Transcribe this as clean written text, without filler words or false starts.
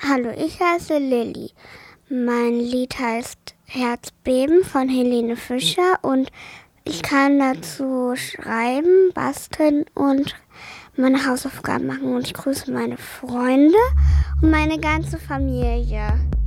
Hallo, ich heiße Lilly. Mein Lied heißt Herzbeben von Helene Fischer und ich kann dazu schreiben, basteln und meine Hausaufgaben machen und ich grüße meine Freunde und meine ganze Familie.